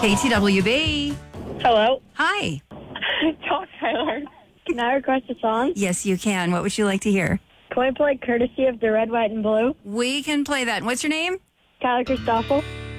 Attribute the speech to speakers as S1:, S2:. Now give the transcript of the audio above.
S1: KTWB.
S2: Hello.
S1: Hi.
S2: Talk, Tyler. Can I request a song?
S1: Yes, you can. What would you like to hear?
S2: Can we play Courtesy of the Red, White, and Blue?
S1: We can play that. What's your name?
S2: Tyler Christoffel.